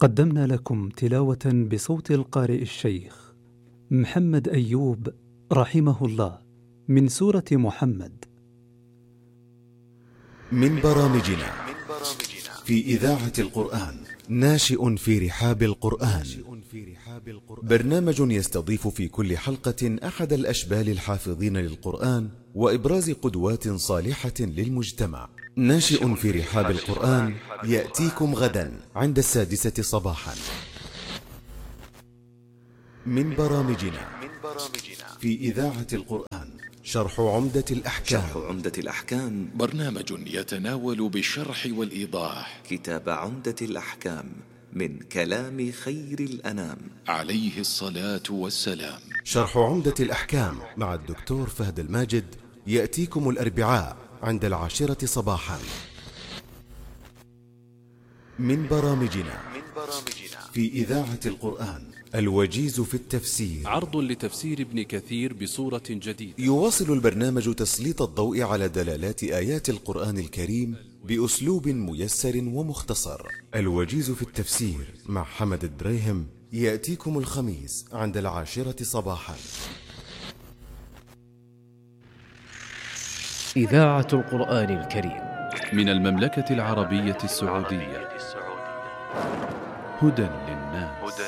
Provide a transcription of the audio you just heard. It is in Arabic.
قدمنا لكم تلاوة بصوت القارئ الشيخ محمد أيوب رحمه الله من سورة محمد. من برامجنا في إذاعة القرآن ناشئ في رحاب القرآن، برنامج يستضيف في كل حلقة أحد الأشبال الحافظين للقرآن وإبراز قدوات صالحة للمجتمع. ناشئ في رحاب القرآن يأتيكم غدا عند 6:00 صباحا. من برامجنا في إذاعة القرآن شرح عمدة الأحكام. برنامج يتناول بالشرح والإيضاح كتاب عمدة الأحكام من كلام خير الأنام عليه الصلاة والسلام. شرح عمدة الأحكام مع الدكتور فهد الماجد يأتيكم الأربعاء عند 10:00 صباحا. من برامجنا في إذاعة القرآن الوجيز في التفسير، عرض لتفسير ابن كثير بصورة جديدة. يواصل البرنامج تسليط الضوء على دلالات آيات القرآن الكريم بأسلوب ميسر ومختصر. الوجيز في التفسير مع حمد الدريهم يأتيكم الخميس عند 10:00 صباحا. إذاعة القرآن الكريم من المملكة العربية السعودية، هدى